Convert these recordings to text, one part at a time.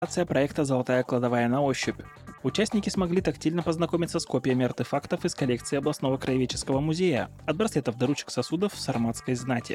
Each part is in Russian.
проекта «Золотая кладовая на ощупь». Участники смогли тактильно познакомиться с копиями артефактов из коллекции областного краеведческого музея, от браслетов до ручек сосудов сарматской знати.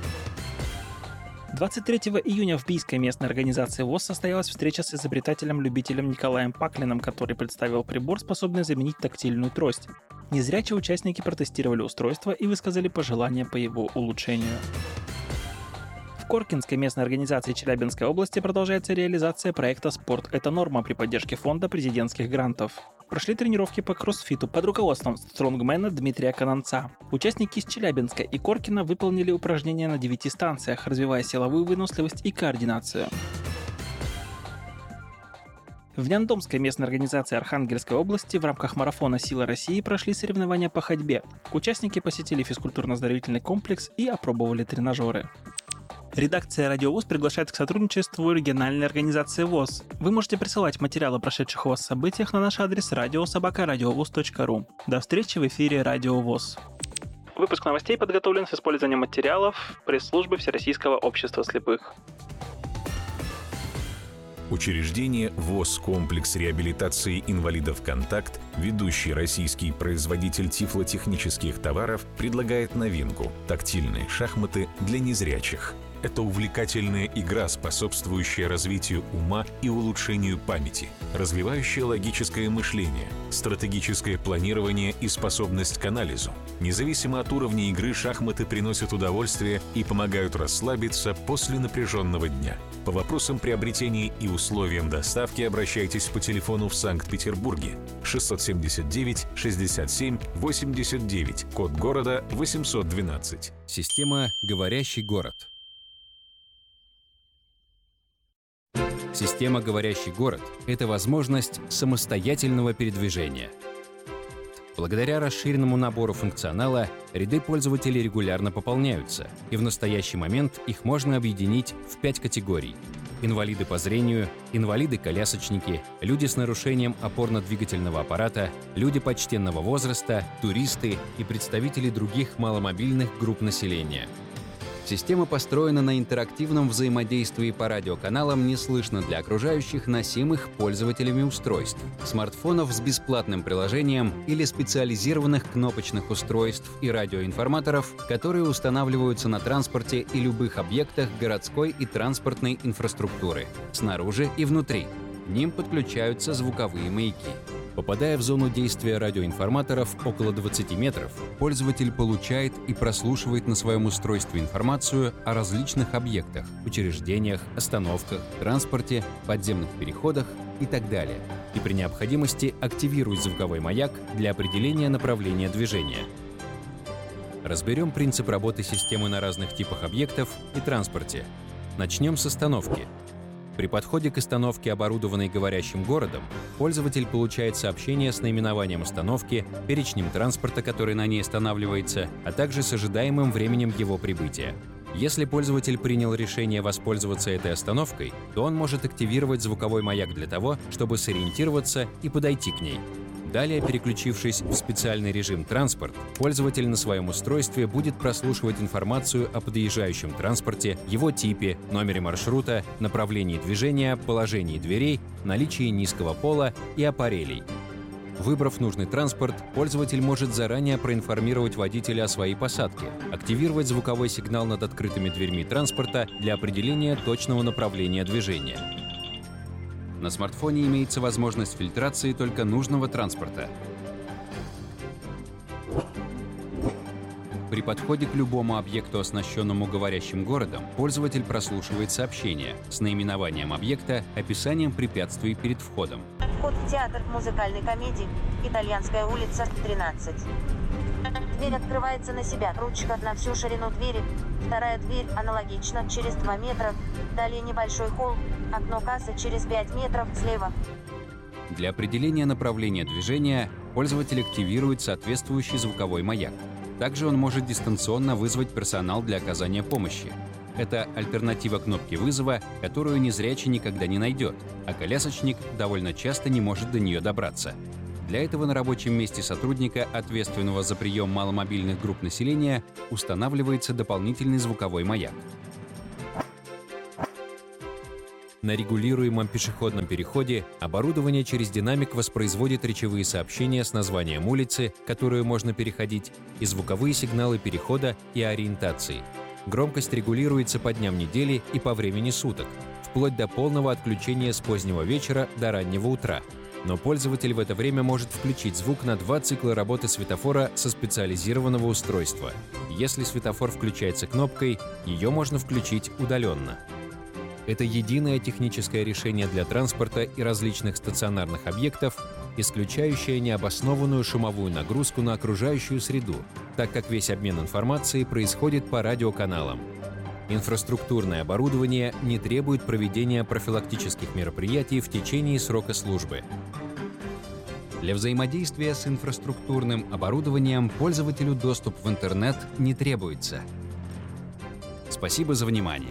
23 июня в Бийской местной организации ВОС состоялась встреча с изобретателем-любителем Николаем Паклиным, который представил прибор, способный заменить тактильную трость. Незрячие участники протестировали устройство и высказали пожелания по его улучшению. В Коркинской местной организации Челябинской области продолжается реализация проекта «Спорт – это норма» при поддержке фонда президентских грантов. Прошли тренировки по кроссфиту под руководством стронгмена Дмитрия Кананца. Участники из Челябинска и Коркина выполнили упражнения на 9 станциях, развивая силовую выносливость и координацию. В Няндомской местной организации Архангельской области в рамках марафона «Сила России» прошли соревнования по ходьбе. Участники посетили физкультурно-оздоровительный комплекс и опробовали тренажеры. Редакция «Радио ВОС» приглашает к сотрудничеству региональной организации ВОС. Вы можете присылать материалы о прошедших у вас событиях на наш адрес radio@radiovos.ru. До встречи в эфире «Радио ВОС». Выпуск новостей подготовлен с использованием материалов пресс-службы Всероссийского общества слепых. Учреждение ВОС «Комплекс реабилитации инвалидов «Контакт», ведущий российский производитель тифлотехнических товаров, предлагает новинку – тактильные шахматы для незрячих. Это увлекательная игра, способствующая развитию ума и улучшению памяти, развивающая логическое мышление, стратегическое планирование и способность к анализу. Независимо от уровня игры, шахматы приносят удовольствие и помогают расслабиться после напряженного дня. По вопросам приобретения и условиям доставки обращайтесь по телефону в Санкт-Петербурге 679 67 89, код города 812. Система «Говорящий город». Система «Говорящий город» — это возможность самостоятельного передвижения. Благодаря расширенному набору функционала ряды пользователей регулярно пополняются, и в настоящий момент их можно объединить в 5 категорий. Инвалиды по зрению, инвалиды-колясочники, люди с нарушением опорно-двигательного аппарата, люди почтенного возраста, туристы и представители других маломобильных групп населения. Система построена на интерактивном взаимодействии по радиоканалам «Не слышно для окружающих», носимых пользователями устройств, смартфонов с бесплатным приложением или специализированных кнопочных устройств и радиоинформаторов, которые устанавливаются на транспорте и любых объектах городской и транспортной инфраструктуры, снаружи и внутри. К ним подключаются звуковые маяки. Попадая в зону действия радиоинформаторов около 20 метров, пользователь получает и прослушивает на своем устройстве информацию о различных объектах, учреждениях, остановках, транспорте, подземных переходах и так далее. И при необходимости активирует звуковой маяк для определения направления движения. Разберем принцип работы системы на разных типах объектов и транспорте. Начнем с остановки. При подходе к остановке, оборудованной говорящим городом, пользователь получает сообщение с наименованием остановки, перечнем транспорта, который на ней останавливается, а также с ожидаемым временем его прибытия. Если пользователь принял решение воспользоваться этой остановкой, то он может активировать звуковой маяк для того, чтобы сориентироваться и подойти к ней. Далее, переключившись в специальный режим «Транспорт», пользователь на своем устройстве будет прослушивать информацию о подъезжающем транспорте, его типе, номере маршрута, направлении движения, положении дверей, наличии низкого пола и аппарелей. Выбрав нужный транспорт, пользователь может заранее проинформировать водителя о своей посадке, активировать звуковой сигнал над открытыми дверьми транспорта для определения точного направления движения. На смартфоне имеется возможность фильтрации только нужного транспорта. При подходе к любому объекту, оснащенному говорящим городом, пользователь прослушивает сообщение с наименованием объекта, описанием препятствий перед входом. Вход в театр музыкальной комедии «Итальянская улица, 13». Дверь открывается на себя, ручка на всю ширину двери. Вторая дверь аналогично, через 2 метра. Далее небольшой холл, окно кассы через 5 метров слева. Для определения направления движения пользователь активирует соответствующий звуковой маяк. Также он может дистанционно вызвать персонал для оказания помощи. Это альтернатива кнопки вызова, которую незрячий никогда не найдет, а колясочник довольно часто не может до нее добраться. Для этого на рабочем месте сотрудника, ответственного за прием маломобильных групп населения, устанавливается дополнительный звуковой маяк. На регулируемом пешеходном переходе оборудование через динамик воспроизводит речевые сообщения с названием улицы, которую можно переходить, и звуковые сигналы перехода и ориентации. Громкость регулируется по дням недели и по времени суток, вплоть до полного отключения с позднего вечера до раннего утра. Но пользователь в это время может включить звук на 2 цикла работы светофора со специализированного устройства. Если светофор включается кнопкой, ее можно включить удаленно. Это единое техническое решение для транспорта и различных стационарных объектов, исключающее необоснованную шумовую нагрузку на окружающую среду, так как весь обмен информацией происходит по радиоканалам. Инфраструктурное оборудование не требует проведения профилактических мероприятий в течение срока службы. Для взаимодействия с инфраструктурным оборудованием пользователю доступ в интернет не требуется. Спасибо за внимание.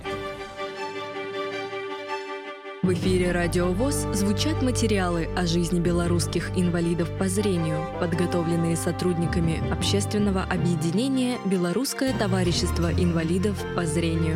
В эфире «Радио ВОС» звучат материалы о жизни белорусских инвалидов по зрению, подготовленные сотрудниками общественного объединения «Белорусское товарищество инвалидов по зрению».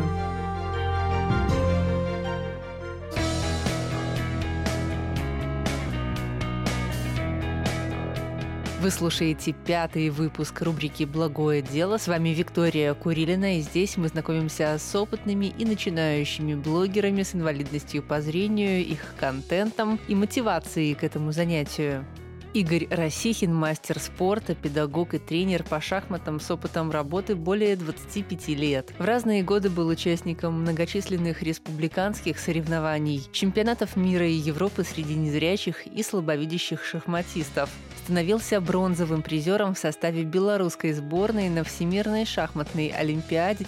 Вы слушаете 5-й выпуск рубрики «Благое дело». С вами Виктория Курилина, и здесь мы знакомимся с опытными и начинающими блогерами с инвалидностью по зрению, их контентом и мотивацией к этому занятию. Игорь Росихин – мастер спорта, педагог и тренер по шахматам с опытом работы более 25 лет. В разные годы был участником многочисленных республиканских соревнований, чемпионатов мира и Европы среди незрячих и слабовидящих шахматистов. Становился бронзовым призером в составе белорусской сборной на Всемирной шахматной олимпиаде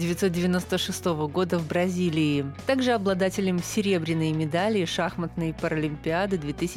1996 года в Бразилии. Также обладателем серебряной медали шахматной паралимпиады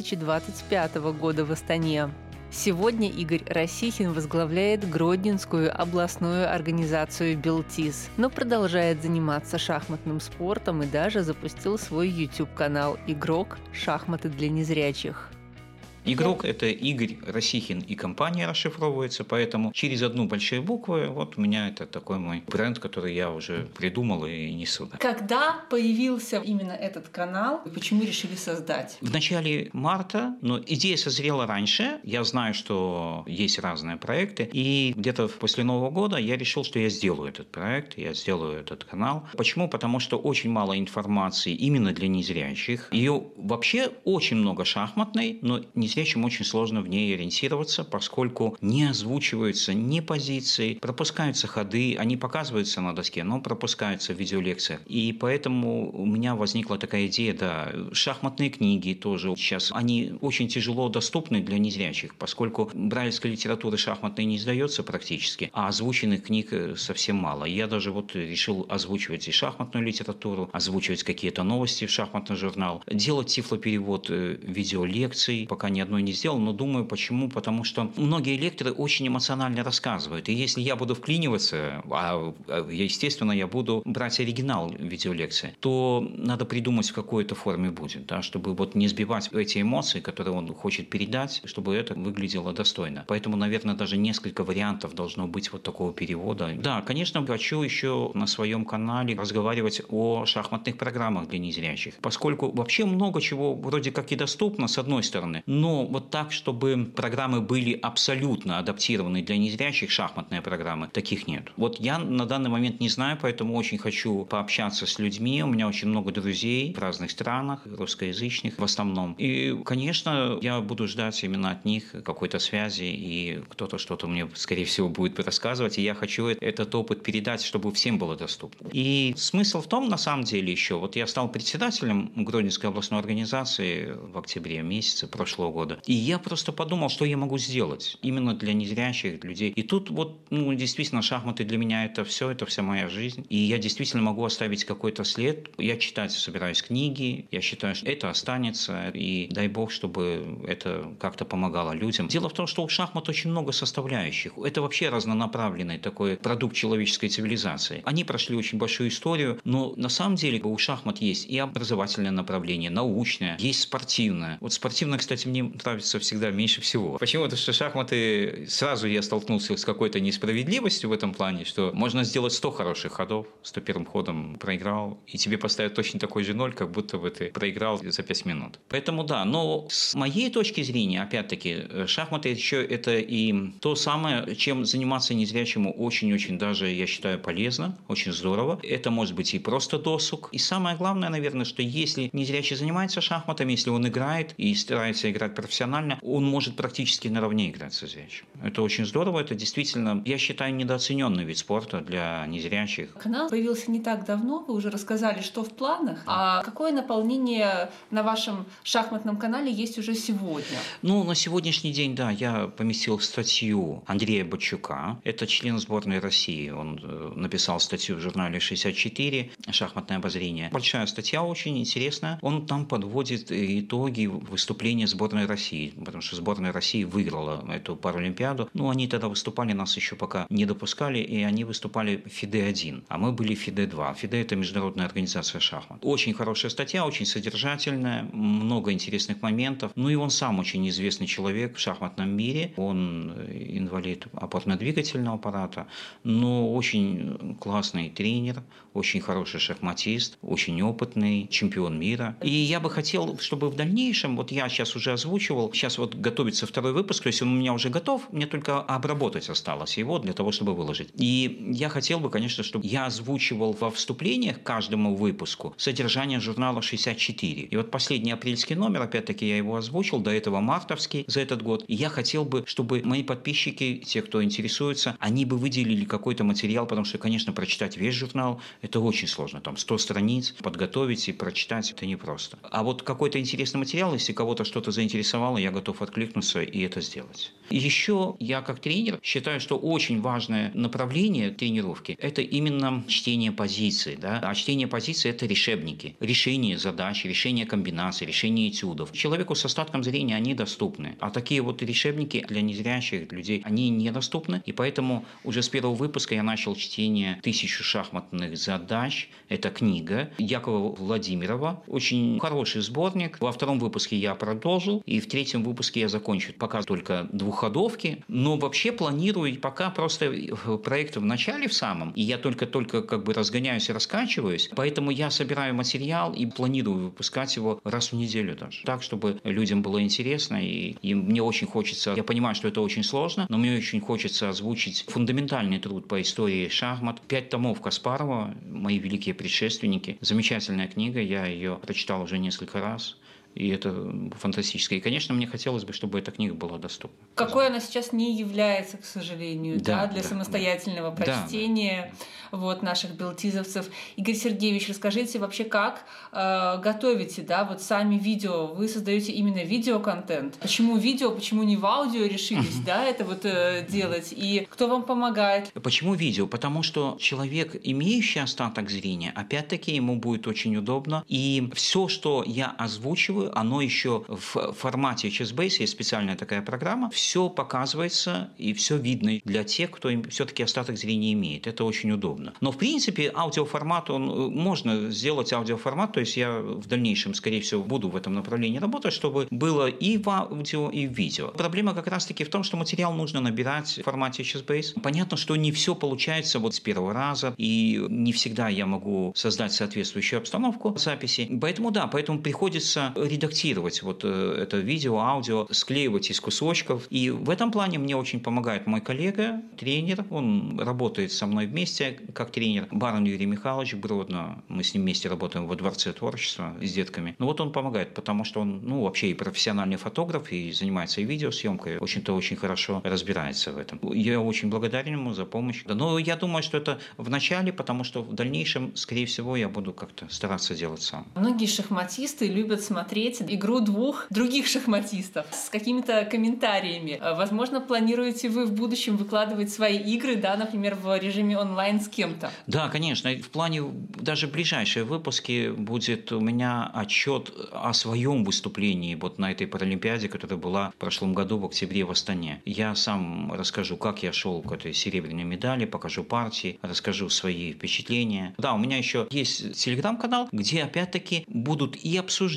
2025 года в Астане. Сегодня Игорь Росихин возглавляет Гродненскую областную организацию «Белтис», но продолжает заниматься шахматным спортом и даже запустил свой YouTube-канал «Игрок. Шахматы для незрячих». Игрок – это Игорь Росихин и компания расшифровывается, поэтому через одну большую букву вот у меня это такой мой бренд, который я уже придумал и несу. Когда появился именно этот канал и почему решили создать? В начале марта, но идея созрела раньше. Я знаю, что есть разные проекты, и где-то после Нового года я решил, что я сделаю этот проект, я сделаю этот канал. Почему? Потому что очень мало информации именно для незрячих. Ее вообще очень много шахматной, но незрячим очень сложно в ней ориентироваться, поскольку не озвучиваются ни позиции, пропускаются ходы, они показываются на доске, но пропускаются в видеолекциях. И поэтому у меня возникла такая идея, да, шахматные книги тоже сейчас, они очень тяжело доступны для незрячих, поскольку брайлевской литературы шахматной не издается практически, а озвученных книг совсем мало. Я даже вот решил озвучивать и шахматную литературу, озвучивать какие-то новости в шахматный журнал, делать тифлоперевод видеолекций, пока ни одной не сделал, но думаю, почему? Потому что многие лекторы очень эмоционально рассказывают. И если я буду вклиниваться, естественно, я буду брать оригинал видеолекции, то надо придумать, в какой это форме будет, да, чтобы вот не сбивать эти эмоции, которые он хочет передать, чтобы это выглядело достойно. Поэтому, наверное, даже несколько вариантов должно быть вот такого перевода. Да, конечно, хочу еще на своем канале разговаривать о шахматных программах для незрячих, поскольку вообще много чего вроде как и доступно, с одной стороны, но вот так, чтобы программы были абсолютно адаптированы для незрячих, шахматные программы, таких нет. Вот я на данный момент не знаю, поэтому очень хочу пообщаться с людьми. У меня очень много друзей в разных странах, русскоязычных в основном. И, конечно, я буду ждать именно от них какой-то связи, и кто-то что-то мне, скорее всего, будет рассказывать. И я хочу этот опыт передать, чтобы всем было доступно. И смысл в том, на самом деле, еще, вот я стал председателем Гродненской областной организации в октябре месяце прошлого года. И я просто подумал, что я могу сделать именно для незрячих людей. И тут вот, действительно, шахматы для меня это вся моя жизнь. И я действительно могу оставить какой-то след. Я читать собираюсь книги, я считаю, что это останется. И дай бог, чтобы это как-то помогало людям. Дело в том, что у шахмат очень много составляющих. Это вообще разнонаправленный такой продукт человеческой цивилизации. Они прошли очень большую историю, но на самом деле у шахмат есть и образовательное направление, научное, есть спортивное. Вот спортивное, кстати, мне нравится всегда меньше всего. Почему? Потому что шахматы... Сразу я столкнулся с какой-то несправедливостью в этом плане, что можно сделать 100 хороших ходов, 101-м ходом проиграл, и тебе поставят точно такой же 0, как будто бы ты проиграл за 5 минут. Поэтому да, но с моей точки зрения, опять-таки, шахматы еще это и то самое, чем заниматься незрячему очень-очень даже, я считаю, полезно, очень здорово. Это может быть и просто досуг. И самое главное, наверное, что если незрячий занимается шахматами, если он играет и старается играть профессионально, он может практически наравне играть со зрячим. Это очень здорово, это действительно, я считаю, недооцененный вид спорта для незрячих. Канал появился не так давно, вы уже рассказали, что в планах. А какое наполнение на вашем шахматном канале есть уже сегодня? Ну, на сегодняшний день, да, я поместил статью Андрея Бочука. Это член сборной России. Он написал статью в журнале «64. Шахматное обозрение». Большая статья, очень интересная. Он там подводит итоги выступления сборной России, потому что сборная России выиграла эту Паралимпиаду. Ну, они тогда выступали, нас еще пока не допускали, и они выступали в ФИДЕ-1, а мы были в ФИДЕ-2. ФИДЕ – это международная организация шахмат. Очень хорошая статья, очень содержательная, много интересных моментов. Ну и он сам очень известный человек в шахматном мире. Он инвалид опорно-двигательного аппарата, но очень классный тренер, очень хороший шахматист, очень опытный, чемпион мира. И я бы хотел, чтобы в дальнейшем, вот я сейчас уже озвучивал, сейчас вот готовится второй выпуск, то есть он у меня уже готов, мне только обработать осталось его для того, чтобы выложить. И я хотел бы, конечно, чтобы я озвучивал во вступлениях к каждому выпуску содержание журнала «64». И вот последний апрельский номер, опять-таки я его озвучил, до этого мартовский за этот год. И я хотел бы, чтобы мои подписчики, те, кто интересуется, они бы выделили какой-то материал, потому что, конечно, прочитать весь журнал – это очень сложно. Там 100 страниц подготовить и прочитать – это непросто. А вот какой-то интересный материал, если кого-то что-то заинтересовало, я готов откликнуться и это сделать. И еще я как тренер считаю, что очень важное направление тренировки – это именно чтение позиций. Да? А чтение позиций – это решебники, решение задач, решение комбинаций, решение этюдов. Человеку с остатком зрения они доступны. А такие вот решебники для незрячих людей, они недоступны. И поэтому уже с первого выпуска я начал чтение 1000 шахматных задач. Это книга Якова Владимирова. Очень хороший сборник. Во втором выпуске я продолжил. И в третьем выпуске я закончу пока только двухходовки. Но вообще планирую пока просто проект в начале в самом. И я только как бы разгоняюсь и раскачиваюсь. Поэтому я собираю материал и планирую выпускать его раз в неделю даже. Так, чтобы людям было интересно. И мне очень хочется, я понимаю, что это очень сложно, но мне очень хочется озвучить фундаментальный труд по истории шахмат. 5 томов Каспарова, мои великие предшественники. Замечательная книга, я ее прочитал уже несколько раз. И это фантастическое. И, конечно, мне хотелось бы, чтобы эта книга была доступна. Какой она сейчас не является, к сожалению, для самостоятельного прочтения вот, наших белтизовцев. Игорь Сергеевич, расскажите вообще, как готовите, вот сами видео? Вы создаете именно видеоконтент. Почему видео, почему не в аудио решились, это вот делать? И кто вам помогает? Почему видео? Потому что человек, имеющий остаток зрения, опять-таки ему будет очень удобно. И все, что я озвучиваю, оно еще в формате Chessbase, есть специальная такая программа, все показывается и все видно для тех, кто все-таки остаток зрения имеет. Это очень удобно. Но, в принципе, аудиоформат, можно сделать аудиоформат, то есть я в дальнейшем, скорее всего, буду в этом направлении работать, чтобы было и в аудио, и в видео. Проблема как раз-таки в том, что материал нужно набирать в формате Chessbase. Понятно, что не все получается вот с первого раза, и не всегда я могу создать соответствующую обстановку записи. Поэтому приходится редактировать вот это видео, аудио, склеивать из кусочков. И в этом плане мне очень помогает мой коллега, тренер. Он работает со мной вместе как тренер. Барон Юрий Михайлович Бродно. Мы с ним вместе работаем во Дворце творчества с детками. Ну вот он помогает, потому что он вообще и профессиональный фотограф, и занимается и видеосъемкой. Очень хорошо разбирается в этом. Я очень благодарен ему за помощь. Но я думаю, что это в начале, потому что в дальнейшем, скорее всего, я буду как-то стараться делать сам. Многие шахматисты любят смотреть игру двух других шахматистов с какими-то комментариями. Возможно, планируете вы в будущем выкладывать свои игры, например, в режиме онлайн с кем-то? Да, конечно. В плане даже ближайшие выпуски будет у меня отчет о своем выступлении вот на этой Паралимпиаде, которая была в прошлом году в октябре в Астане. Я сам расскажу, как я шел к этой серебряной медали, покажу партии, расскажу свои впечатления. Да, у меня еще есть телеграм-канал, где опять-таки будут и обсуждения,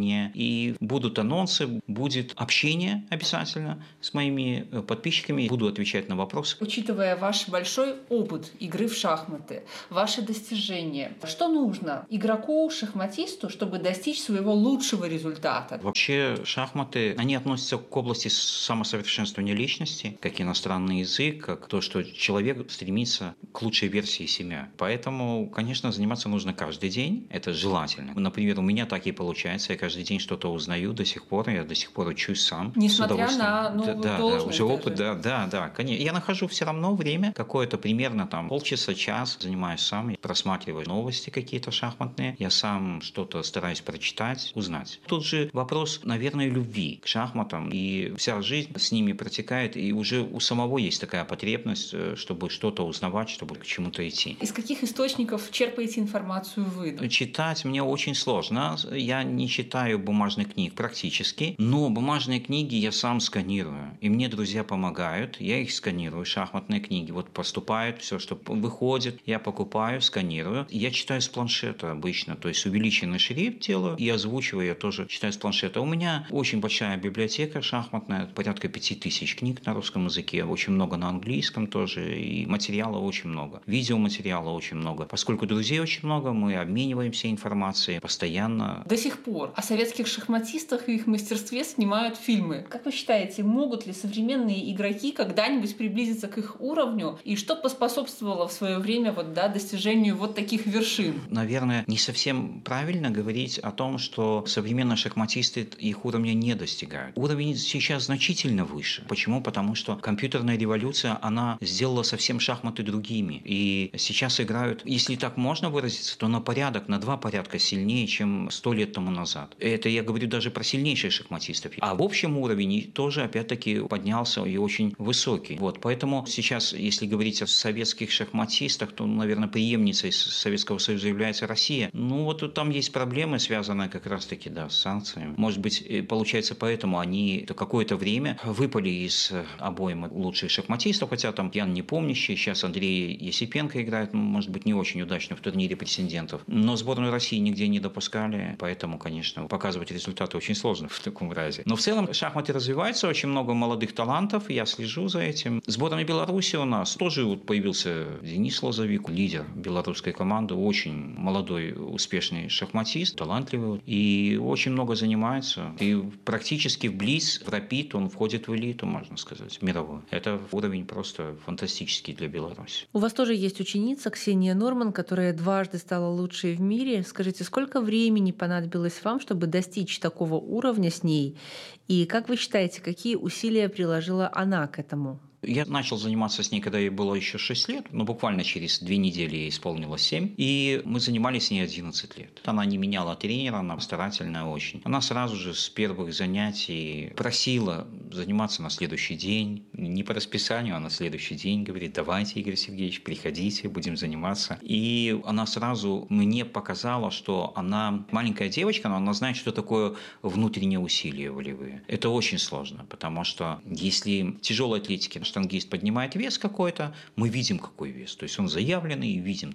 объявления, и будут анонсы, будет общение обязательно с моими подписчиками, буду отвечать на вопросы. Учитывая ваш большой опыт игры в шахматы, ваши достижения, что нужно игроку-шахматисту, чтобы достичь своего лучшего результата? Вообще шахматы, они относятся к области самосовершенствования личности, как иностранный язык, как то, что человек стремится к лучшей версии себя. Поэтому, конечно, заниматься нужно каждый день, это желательно. Например, у меня так и получается, я каждый день что-то узнаю до сих пор, я до сих пор учусь сам. Несмотря на новую должность. Уже опыт, да, конечно. Я нахожу все равно время, какое-то примерно там полчаса, час, занимаюсь сам, просматриваю новости какие-то шахматные, я сам что-то стараюсь прочитать, узнать. Тут же вопрос, наверное, любви к шахматам, и вся жизнь с ними протекает, и уже у самого есть такая потребность, чтобы что-то узнавать, чтобы к чему-то идти. Из каких источников черпаете информацию вы? Читать мне очень сложно. Я не читаю бумажных книг практически, но бумажные книги я сам сканирую. И мне друзья помогают, я их сканирую, шахматные книги. Вот поступает все, что выходит, я покупаю, сканирую. Я читаю с планшета обычно, то есть увеличенный шрифт делаю и озвучиваю, я тоже читаю с планшета. У меня очень большая библиотека шахматная, порядка 5000 книг на русском языке, очень много на английском тоже, и материала очень много. Видеоматериала очень много. Поскольку друзей очень много, мы обмениваемся информацией постоянно. До сих пор о советских шахматистах и их мастерстве снимают фильмы. Как вы считаете, могут ли современные игроки когда-нибудь приблизиться к их уровню? И что поспособствовало в свое время достижению таких вершин? Наверное, не совсем правильно говорить о том, что современные шахматисты их уровня не достигают. Уровень сейчас значительно выше. Почему? Потому что компьютерная революция, она сделала совсем шахматы другими. И сейчас играют, если так можно выразиться, то на порядок, на 2 порядка сильнее, чем 100 лет тому назад. Это я говорю даже про сильнейших шахматистов. А в общем уровень тоже, опять-таки, поднялся и очень высокий. Поэтому сейчас, если говорить о советских шахматистах, то, наверное, преемницей Советского Союза является Россия. Там есть проблемы, связанные как раз-таки, с санкциями. Может быть, получается, поэтому они какое-то время выпали из обоймы лучших шахматистов, хотя там Ян Непомнящий, сейчас Андрей Есипенко играет, может быть, не очень удачно в турнире претендентов. Но сборную России нигде не допускали, поэтому, конечно, показывать результаты очень сложно в таком разе. Но в целом шахматы развиваются, очень много молодых талантов, я слежу за этим. Сборная Беларуси у нас тоже появился Денис Лозовик, лидер белорусской команды, очень молодой, успешный шахматист, талантливый, и очень много занимается. И практически вблизь, в Рапид, он входит в элиту, можно сказать, мировую. Это уровень просто фантастический для Беларуси. У вас тоже есть ученица Ксения Норман, которая дважды стала лучшей в мире. Скажите, сколько времени понадобилось вам, чтобы достичь такого уровня с ней? И как вы считаете, какие усилия приложила она к этому? Я начал заниматься с ней, когда ей было еще 6 лет, но буквально через 2 недели ей исполнилось 7, и мы занимались с ней 11 лет. Она не меняла тренера, она старательная очень. Она сразу же с первых занятий просила заниматься на следующий день, не по расписанию, а на следующий день говорит: давайте, Игорь Сергеевич, приходите, будем заниматься. И она сразу мне показала, что она маленькая девочка, но она знает, что такое внутренние усилия волевые. Это очень сложно, потому что если в тяжелой атлетике штангист поднимает вес какой-то, мы видим, какой вес. То есть он заявленный, и видим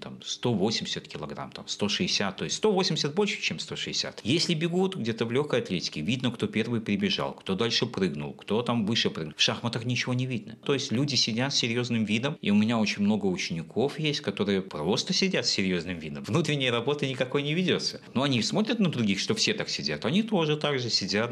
180 килограмм, 160, то есть 180 больше, чем 160. Если бегут где-то в легкой атлетике, видно, кто первый прибежал, кто дальше прыгнул, кто там выше прыгнул. В шахматах ничего не видно. То есть люди сидят с серьезным видом, и у меня очень много учеников есть, которые просто сидят с серьезным видом. Внутренней работы никакой не ведется. Но они смотрят на других, что все так сидят. Они тоже так же сидят,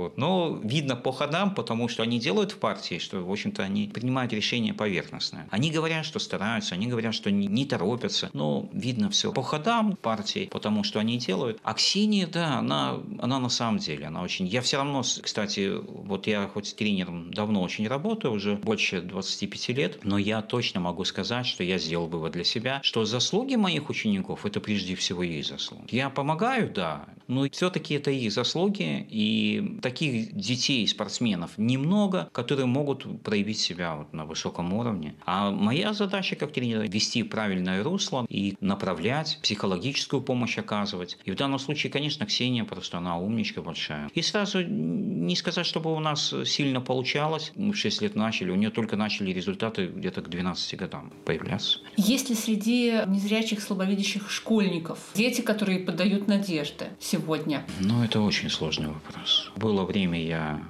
Но видно по ходам, потому что они делают в партии, что, в общем-то, они принимают решения поверхностное. Они говорят, что стараются, они говорят, что не торопятся, но видно все по ходам партии, потому что они делают. А Ксения, она на самом деле, она очень... Я все равно, кстати, я хоть тренером давно очень работаю, уже больше 25 лет, но я точно могу сказать, что я сделал вывод для себя, что заслуги моих учеников – это прежде всего их заслуги. Я помогаю, но все-таки это их заслуги, и таких детей, спортсменов немного, которые могут проявить себя себя вот на высоком уровне. А моя задача как тренера – вести правильное русло и направлять, психологическую помощь оказывать. И в данном случае, конечно, Ксения просто она умничка большая. И сразу не сказать, чтобы у нас сильно получалось. Мы в 6 лет начали, у нее только начали результаты где-то к 12 годам появляться. Есть ли среди незрячих, слабовидящих школьников дети, которые подают надежды сегодня? Ну, это очень сложный вопрос. Было время, я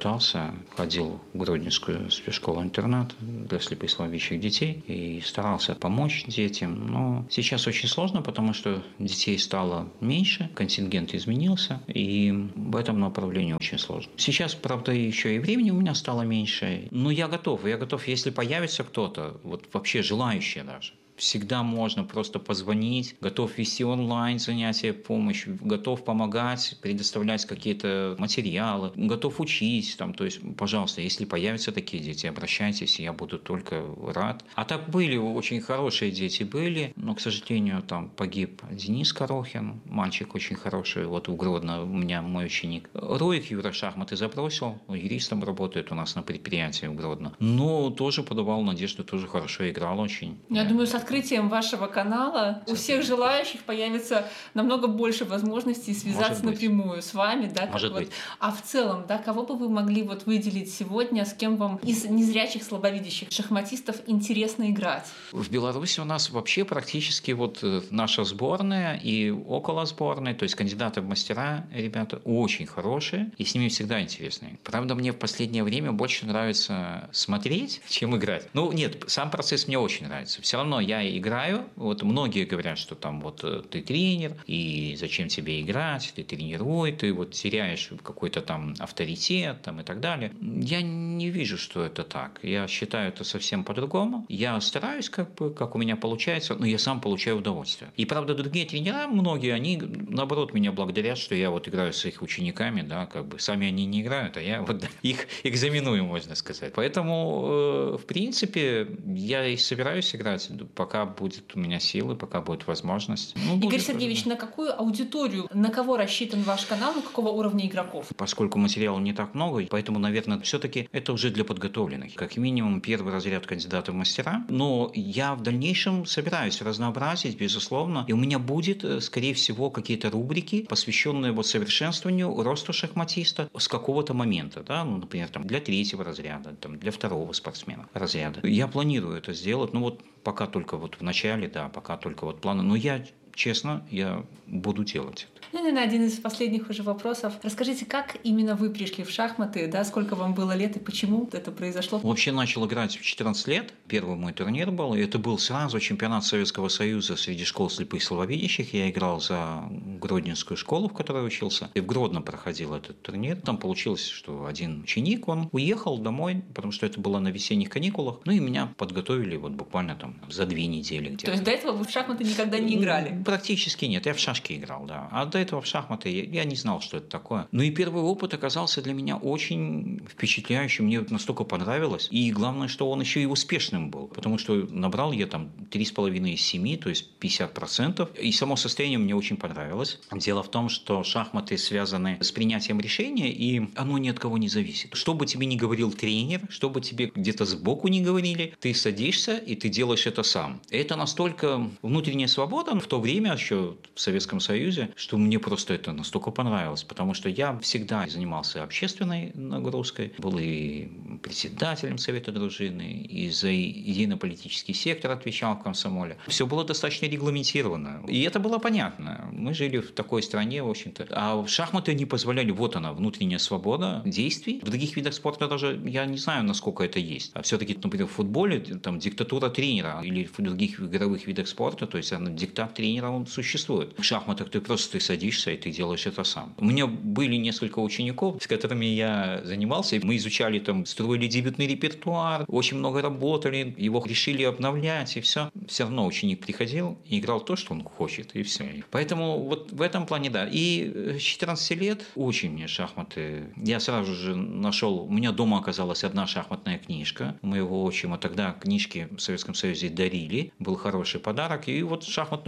ходил в Гродненскую спецшколу-интернат для слепослабовидящих детей и старался помочь детям. Но сейчас очень сложно, потому что детей стало меньше, контингент изменился, и в этом направлении очень сложно. Сейчас, правда, еще и времени у меня стало меньше, но я готов, если появится кто-то, вот вообще желающий даже. Всегда можно просто позвонить, готов вести онлайн занятия, помощь, готов помогать, предоставлять какие-то материалы, готов учить. То есть, пожалуйста, если появятся такие дети, обращайтесь, я буду только рад. А так были, очень хорошие дети были, но, к сожалению, там погиб Денис Корохин, мальчик очень хороший, вот в Гродно у меня мой ученик. Роик Юра шахматы забросил, юристом работает у нас на предприятии в Гродно, но тоже подавал надежду, тоже хорошо играл очень. Я думаю, с открытием вашего канала у всех желающих появится намного больше возможностей связаться напрямую с вами. Да, Может быть. А в целом, да, кого бы вы могли выделить сегодня, с кем вам из незрячих, слабовидящих шахматистов интересно играть? В Беларуси у нас вообще практически наша сборная и около сборной, то есть кандидаты в мастера, ребята очень хорошие, и с ними всегда интересно. Правда, мне в последнее время больше нравится смотреть, чем играть. Нет, сам процесс мне очень нравится. Все равно я играю. Многие говорят, что ты тренер, и зачем тебе играть, ты тренируй, ты теряешь какой-то авторитет и так далее. Я не вижу, что это так. Я считаю это совсем по-другому. Я стараюсь, как у меня получается, но я сам получаю удовольствие. И правда, другие тренера, многие, они наоборот меня благодарят, что я играю с их учениками, да, сами они не играют, а я их экзаменую, можно сказать. Поэтому, в принципе, я и собираюсь играть, пока будет у меня силы, пока будет возможность. Игорь Сергеевич, на какую аудиторию, на кого рассчитан ваш канал, на какого уровня игроков? Поскольку материала не так много, поэтому, наверное, все-таки это уже для подготовленных. Как минимум, первый разряд кандидата в мастера. Но я в дальнейшем собираюсь разнообразить, безусловно. И у меня будет, скорее всего, какие-то рубрики, посвященные совершенствованию, росту шахматиста с какого-то момента. Да? Например, для 3-го разряда, для 2-го спортсмена разряда. Я планирую это сделать. Пока только в начале, да, пока только планы. Но честно, я буду делать это. Наверное, один из последних уже вопросов. Расскажите, как именно вы пришли в шахматы, да, сколько вам было лет и почему это произошло? Вообще начал играть в 14 лет. Первый мой турнир был. И это был сразу чемпионат Советского Союза среди школ слепых и слабовидящих. Я играл за Гродненскую школу, в которой учился. И в Гродно проходил этот турнир. Там получилось, что один ученик, он уехал домой, потому что это было на весенних каникулах. И меня подготовили буквально за 2 недели где-то. То есть до этого вы в шахматы никогда не играли? Практически нет. Я в шашки играл, да. А до этого в шахматы я не знал, что это такое. И первый опыт оказался для меня очень впечатляющим. Мне настолько понравилось. И главное, что он еще и успешным был. Потому что набрал я 3,5 из 7, то есть 50%. И само состояние мне очень понравилось. Дело в том, что шахматы связаны с принятием решения, и оно ни от кого не зависит. Что бы тебе ни говорил тренер, что бы тебе где-то сбоку не говорили, ты садишься и ты делаешь это сам. Это настолько внутренняя свобода в то время еще в Советском Союзе, что мне просто это настолько понравилось, потому что я всегда занимался общественной нагрузкой, был и председателем Совета дружины, и за идейно-политический сектор отвечал в комсомоле. Все было достаточно регламентировано, и это было понятно. Мы жили в такой стране, в общем-то. А шахматы не позволяли, вот она, внутренняя свобода действий. В других видах спорта даже я не знаю, насколько это есть. А все-таки, например, в футболе диктатура тренера, или в других игровых видах спорта, то есть диктат тренера, он существует. В шахматах ты садишься и ты делаешь это сам. У меня были несколько учеников, с которыми я занимался. Мы изучали, строили дебютный репертуар, очень много работали, его решили обновлять, и все. Все равно ученик приходил и играл то, что он хочет, и все. Поэтому в этом плане, да. И с 14 лет очень мне шахматы. Я сразу же нашел, у меня дома оказалась одна шахматная книжка моего отчима. Тогда книжки в Советском Союзе дарили, был хороший подарок. И шахматную книгу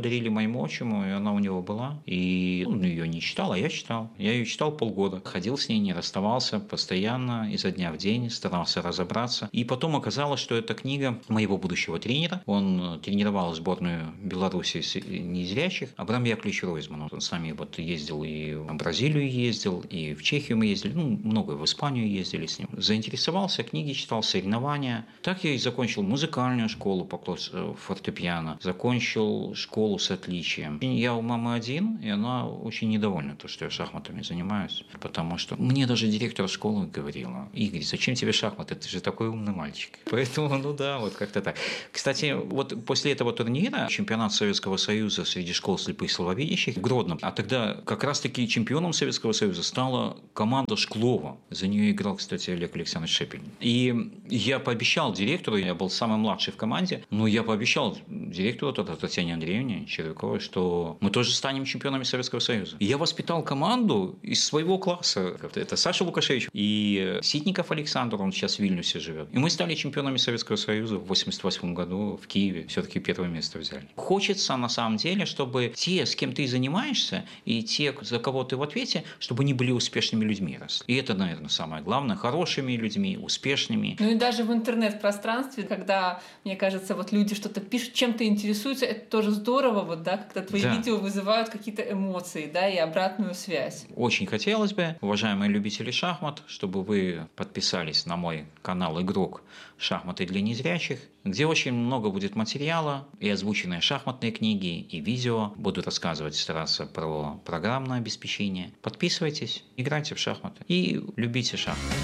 подарили моему отчиму, и она у него была. И он ее не читал, а я читал. Я ее читал полгода. Ходил с ней, не расставался постоянно, изо дня в день, старался разобраться. И потом оказалось, что это книга моего будущего тренера. Он тренировал сборную Беларуси незрячих. Абрам Яковлевич Ройзман. Он с нами вот ездил и в Бразилию ездил, и в Чехию мы ездили. Много в Испанию ездили с ним. Заинтересовался, книги читал, соревнования. Так я и закончил музыкальную школу по фортепиано. Закончил школу с отличием. Я у мамы один, и она очень недовольна, что я шахматами занимаюсь. Потому что мне даже директор школы говорила: Игорь, зачем тебе шахматы? Ты же такой умный мальчик. Поэтому, вот как-то так. Кстати, вот после этого турнира чемпионат Советского Союза среди школ слепых и слабовидящих в Гродно. А тогда как раз-таки чемпионом Советского Союза стала команда Шклова. За нее играл, кстати, Олег Александрович Шепелин. И я пообещал директору, я был самый младший в команде, но я пообещал директору Татьяне Андреевне Червяковой, что мы тоже станем чемпионами Советского Союза. И я воспитал команду из своего класса. Это Саша Лукашевич и Ситников Александр, он сейчас в Вильнюсе живет. И мы стали чемпионами Советского Союза в 1988 году в Киеве. Все-таки первое место взяли. Хочется на самом деле, чтобы те, с кем ты занимаешься, и те, за кого ты в ответе, чтобы они были успешными людьми. И это, наверное, самое главное. Хорошими людьми, успешными. Ну и даже в интернет-пространстве, когда, мне кажется, вот люди что-то пишут, чем-то интересуются, это тоже здорово, когда твои видео вызывают какие-то эмоции, и обратную связь. Очень хотелось бы, уважаемые любители шахмат, чтобы вы подписались на мой канал «Игрок. Шахматы для незрячих», где очень много будет материала, и озвученные шахматные книги, и видео. Буду рассказывать, стараться про программное обеспечение. Подписывайтесь, играйте в шахматы и любите шахматы.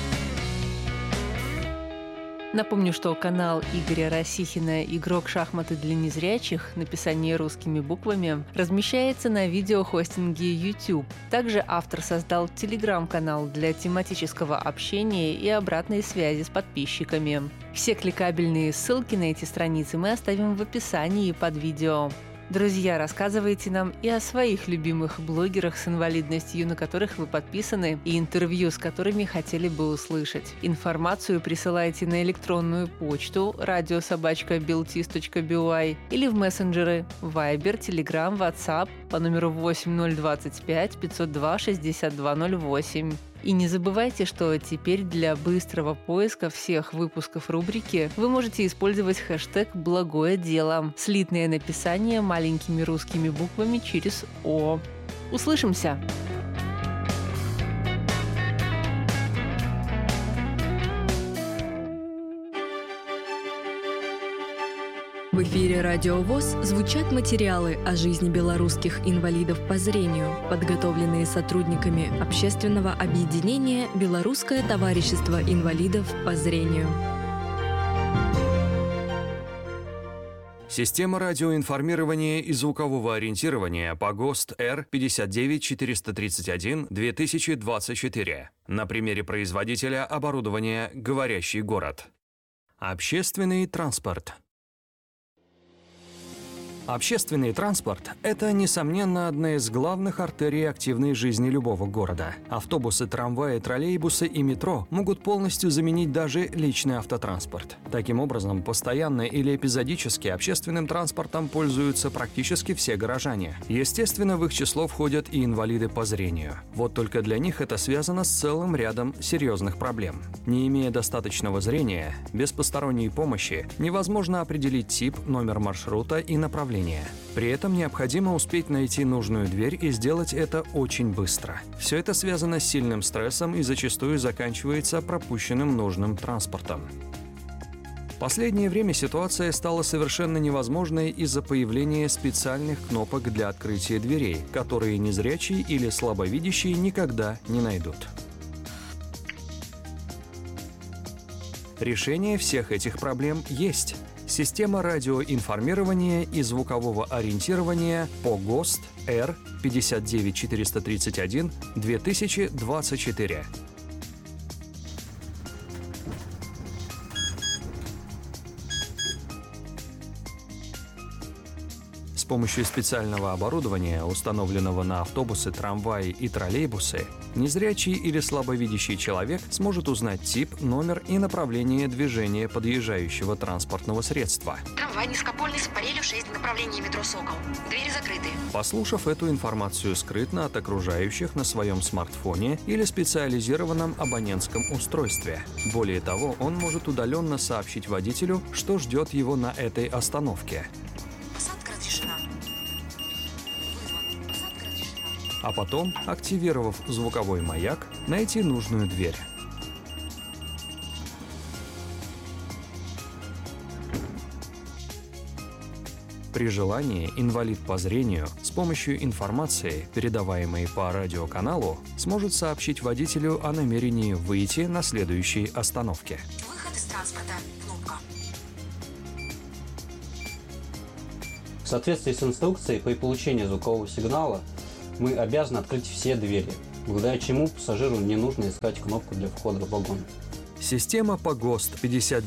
Напомню, что канал Игоря Росихина «Игрок. Шахматы для незрячих», написание русскими буквами, размещается на видеохостинге YouTube. Также автор создал телеграм-канал для тематического общения и обратной связи с подписчиками. Все кликабельные ссылки на эти страницы мы оставим в описании под видео. Друзья, рассказывайте нам и о своих любимых блогерах с инвалидностью, на которых вы подписаны, и интервью, с которыми хотели бы услышать. Информацию присылайте на электронную почту radio@beltis.by или в мессенджеры Viber, Telegram, WhatsApp по номеру 8025 502 6208. И не забывайте, что теперь для быстрого поиска всех выпусков рубрики вы можете использовать хэштег «Благое дело». Слитное написание маленькими русскими буквами через «О». Услышимся! В эфире «Радио ВОС» звучат материалы о жизни белорусских инвалидов по зрению, подготовленные сотрудниками общественного объединения «Белорусское товарищество инвалидов по зрению». Система радиоинформирования и звукового ориентирования по ГОСТ R59431-2024. На примере производителя оборудования «Говорящий город». Общественный транспорт. Общественный транспорт – это, несомненно, одна из главных артерий активной жизни любого города. Автобусы, трамваи, троллейбусы и метро могут полностью заменить даже личный автотранспорт. Таким образом, постоянно или эпизодически общественным транспортом пользуются практически все горожане. Естественно, в их число входят и инвалиды по зрению. Вот только для них это связано с целым рядом серьезных проблем. Не имея достаточного зрения, без посторонней помощи невозможно определить тип, номер маршрута и направление. При этом необходимо успеть найти нужную дверь и сделать это очень быстро. Все это связано с сильным стрессом и зачастую заканчивается пропущенным нужным транспортом. В последнее время ситуация стала совершенно невозможной из-за появления специальных кнопок для открытия дверей, которые незрячие или слабовидящие никогда не найдут. Решение всех этих проблем есть. Система радиоинформирования и звукового ориентирования по ГОСТ R59431-2024. С помощью специального оборудования, установленного на автобусы, трамваи и троллейбусы, Незрячий или слабовидящий человек сможет узнать тип, номер и направление движения подъезжающего транспортного средства. Трамвай низкопольный с парелью 6 в направлении метро «Сокол». Двери закрыты. Послушав эту информацию скрытно от окружающих на своем смартфоне или специализированном абонентском устройстве. Более того, он может удаленно сообщить водителю, что ждет его на этой остановке. Посадка разрешена. Посадка разрешена. А потом, активировав звуковой маяк, найти нужную дверь. При желании инвалид по зрению с помощью информации, передаваемой по радиоканалу, сможет сообщить водителю о намерении выйти на следующей остановке. Выход из транспорта. Кнопка. В соответствии с инструкцией, при получении звукового сигнала мы обязаны открыть все двери, благодаря чему пассажиру не нужно искать кнопку для входа в вагон. Система по ГОСТ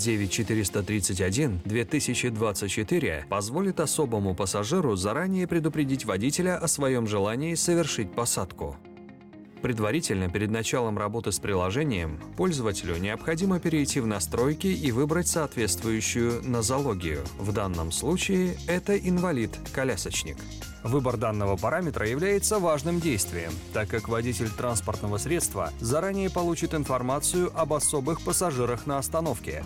59431-2024 позволит особому пассажиру заранее предупредить водителя о своем желании совершить посадку. Предварительно, перед началом работы с приложением, пользователю необходимо перейти в настройки и выбрать соответствующую нозологию. В данном случае это инвалид-колясочник. Выбор данного параметра является важным действием, так как водитель транспортного средства заранее получит информацию об особых пассажирах на остановке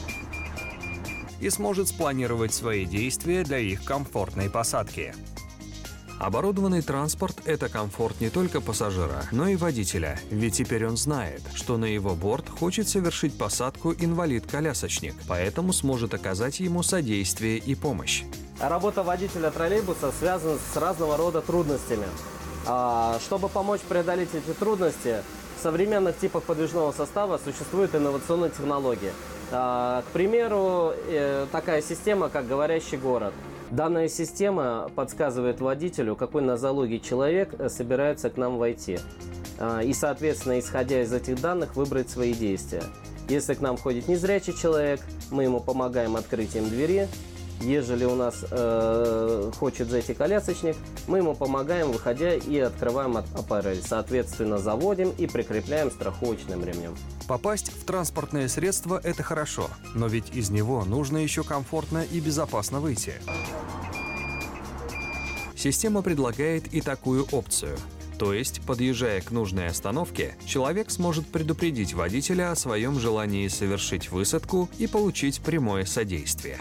и сможет спланировать свои действия для их комфортной посадки. Оборудованный транспорт – это комфорт не только пассажира, но и водителя, ведь теперь он знает, что на его борт хочет совершить посадку инвалид-колясочник, поэтому сможет оказать ему содействие и помощь. Работа водителя троллейбуса связана с разного рода трудностями. Чтобы помочь преодолеть эти трудности, в современных типах подвижного состава существуют инновационные технологии. К примеру, такая система, как «Говорящий город». Данная система подсказывает водителю, какой нозологии человек собирается к нам войти. И, соответственно, исходя из этих данных, выбрать свои действия. Если к нам входит незрячий человек, мы ему помогаем открытием двери. Ежели у нас хочет зайти колясочник, мы ему помогаем, выходя, и открываем аппарель. Соответственно, заводим и прикрепляем страховочным ремнем. Попасть в транспортное средство – это хорошо, но ведь из него нужно еще комфортно и безопасно выйти. Система предлагает и такую опцию. То есть, подъезжая к нужной остановке, человек сможет предупредить водителя о своем желании совершить высадку и получить прямое содействие.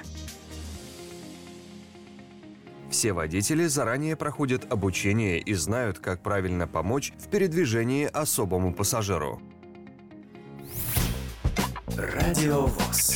Все водители заранее проходят обучение и знают, как правильно помочь в передвижении особому пассажиру. Радио ВОС.